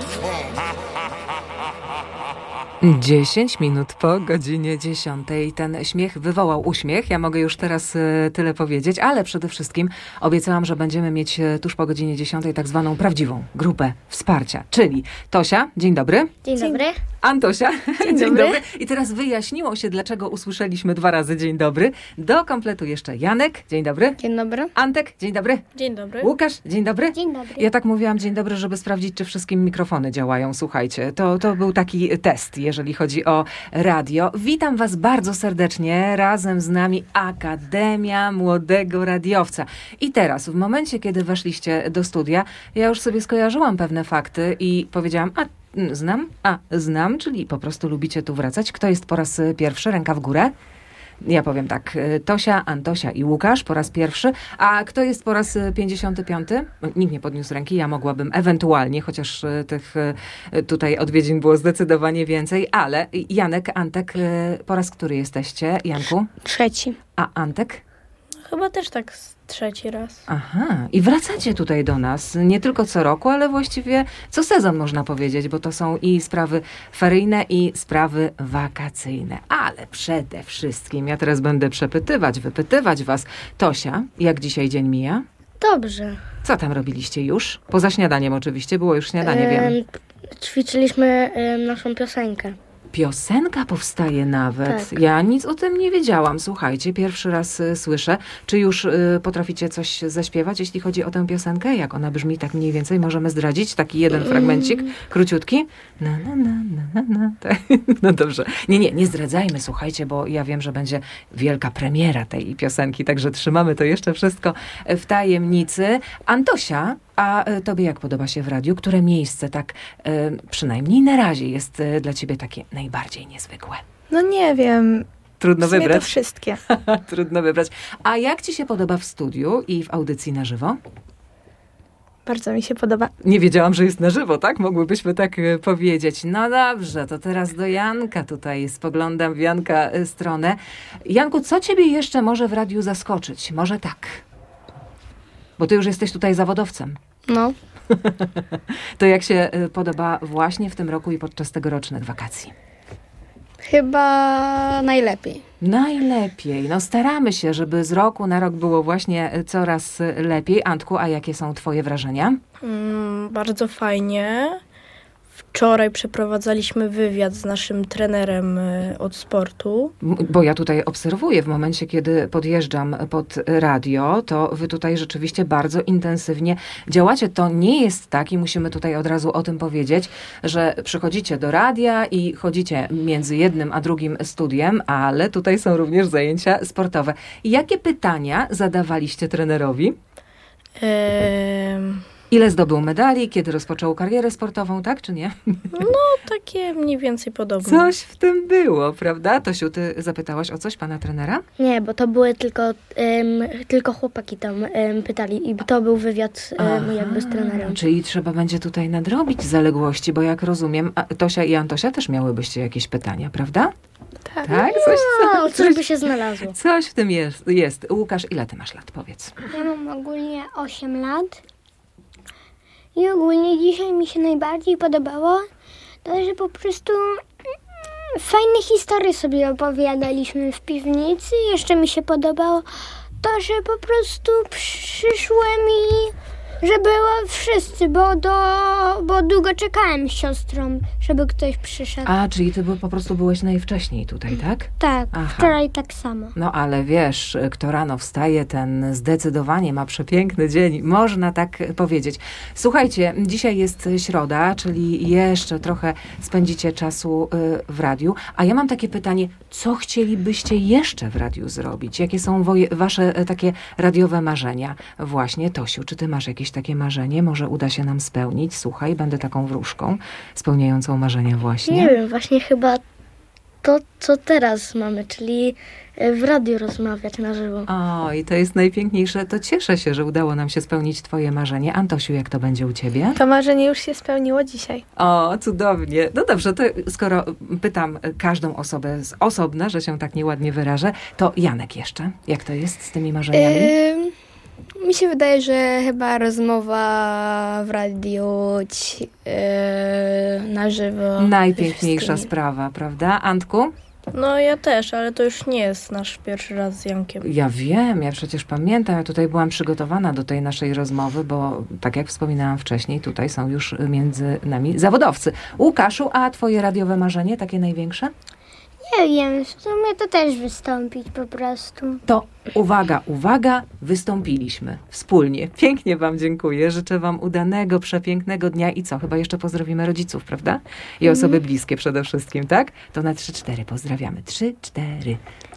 10 minut po godzinie 10. Ten śmiech wywołał uśmiech. Ja mogę już teraz tyle powiedzieć, ale przede wszystkim obiecałam, że będziemy mieć tuż po godzinie 10 tak zwaną prawdziwą grupę wsparcia. Czyli Tosia, dzień dobry. Dzień dobry. Antosia, Dzień dobry. I teraz wyjaśniło się, dlaczego usłyszeliśmy 2 razy dzień dobry. Do kompletu jeszcze Janek, dzień dobry. Dzień dobry. Antek, dzień dobry. Dzień dobry. Łukasz, dzień dobry. Dzień dobry. Ja tak mówiłam dzień dobry, żeby sprawdzić, czy wszystkim mikrofony działają. Słuchajcie, to był taki test, jeżeli chodzi o radio. Witam was bardzo serdecznie. Razem z nami Akademia Młodego Radiowca. I teraz, w momencie, kiedy weszliście do studia, ja już sobie skojarzyłam pewne fakty i powiedziałam, znam, czyli po prostu lubicie tu wracać. Kto jest po raz pierwszy? Ręka w górę. Ja powiem tak, Tosia, Antosia i Łukasz po raz pierwszy. A kto jest po raz 55? Nikt nie podniósł ręki, ja mogłabym ewentualnie, chociaż tych tutaj odwiedzin było zdecydowanie więcej, ale Janek, Antek, po raz który jesteście? Janku? 3. A Antek? Chyba też tak 3 raz. Aha, i wracacie tutaj do nas nie tylko co roku, ale właściwie co sezon można powiedzieć, bo to są i sprawy feryjne, i sprawy wakacyjne. Ale przede wszystkim ja teraz będę wypytywać was. Tosia, jak dzisiaj dzień mija? Dobrze. Co tam robiliście już? Poza śniadaniem oczywiście, było już śniadanie, wiem. Ćwiczyliśmy naszą piosenkę. Piosenka powstaje nawet. Tak. Ja nic o tym nie wiedziałam. Słuchajcie, pierwszy raz słyszę. Czy już potraficie coś zaśpiewać, jeśli chodzi o tę piosenkę? Jak ona brzmi tak mniej więcej? Możemy zdradzić taki jeden fragmencik, króciutki? Tak. No dobrze. Nie zdradzajmy, słuchajcie, bo ja wiem, że będzie wielka premiera tej piosenki, także trzymamy to jeszcze wszystko w tajemnicy. Antosia, a tobie jak podoba się w radiu? Które miejsce tak przynajmniej na razie jest dla ciebie takie najbardziej niezwykłe? No nie wiem. Trudno w sumie wybrać. To wszystkie. Trudno wybrać. A jak ci się podoba w studiu i w audycji na żywo? Bardzo mi się podoba. Nie wiedziałam, że jest na żywo, tak? Mogłybyśmy tak powiedzieć. No dobrze, to teraz do Janka tutaj. Spoglądam w Janka stronę. Janku, co ciebie jeszcze może w radiu zaskoczyć? Może tak. Bo ty już jesteś tutaj zawodowcem. No. To jak się podoba właśnie w tym roku i podczas tegorocznych wakacji? Chyba najlepiej. Najlepiej. No staramy się, żeby z roku na rok było właśnie coraz lepiej. Antku, a jakie są twoje wrażenia? Bardzo fajnie. Wczoraj przeprowadzaliśmy wywiad z naszym trenerem od sportu. Bo ja tutaj obserwuję w momencie, kiedy podjeżdżam pod radio, to wy tutaj rzeczywiście bardzo intensywnie działacie. To nie jest tak, i musimy tutaj od razu o tym powiedzieć, że przychodzicie do radia i chodzicie między jednym a drugim studiem, ale tutaj są również zajęcia sportowe. Jakie pytania zadawaliście trenerowi? Ile zdobył medali, kiedy rozpoczął karierę sportową, tak czy nie? No, takie mniej więcej podobne. Coś w tym było, prawda? Tosiu, ty zapytałaś o coś pana trenera? Nie, bo to były tylko chłopaki tam pytali i to był wywiad jakby z trenerem. Czyli trzeba będzie tutaj nadrobić zaległości, bo jak rozumiem, Tosia i Antosia też miałybyście jakieś pytania, prawda? Tak. Tak? Coś by się znalazło. Coś w tym jest. Łukasz, ile ty masz lat, powiedz? Ja mam ogólnie 8 lat i ogólnie dzisiaj mi się najbardziej podobało to, że po prostu fajne historie sobie opowiadaliśmy w piwnicy. Jeszcze mi się podobało to, że po prostu przyszłem i że było wszyscy, bo długo czekałem z siostrą, żeby ktoś przyszedł. A, czyli ty po prostu byłeś najwcześniej tutaj, tak? Tak, Aha. wczoraj tak samo. No ale wiesz, kto rano wstaje, ten zdecydowanie ma przepiękny dzień. Można tak powiedzieć. Słuchajcie, dzisiaj jest środa, czyli jeszcze trochę spędzicie czasu w radiu. A ja mam takie pytanie, co chcielibyście jeszcze w radiu zrobić? Jakie są wasze takie radiowe marzenia? Właśnie, Tosiu, czy ty masz jakieś takie marzenie? Może uda się nam spełnić? Słuchaj, będę taką wróżką spełniającą marzenia właśnie. Nie wiem, właśnie chyba to, co teraz mamy, czyli w radiu rozmawiać na żywo. O, i to jest najpiękniejsze. To cieszę się, że udało nam się spełnić twoje marzenie. Antosiu, jak to będzie u ciebie? To marzenie już się spełniło dzisiaj. O, cudownie. No dobrze, to skoro pytam każdą osobę z osobna, że się tak nieładnie wyrażę, to Janek jeszcze. Jak to jest z tymi marzeniami? Mi się wydaje, że chyba rozmowa w radiu na żywo. Najpiękniejsza sprawa, prawda? Antku? No ja też, ale to już nie jest nasz pierwszy raz z Jankiem. Ja wiem, ja przecież pamiętam, ja tutaj byłam przygotowana do tej naszej rozmowy, bo tak jak wspominałam wcześniej, tutaj są już między nami zawodowcy. Łukaszu, a twoje radiowe marzenie, takie największe? Nie wiem, w sumie to też wystąpić po prostu. To uwaga, wystąpiliśmy wspólnie. Pięknie wam dziękuję. Życzę wam udanego, przepięknego dnia i co? Chyba jeszcze pozdrowimy rodziców, prawda? I osoby bliskie przede wszystkim, tak? To na 3-4 pozdrawiamy. 3-4.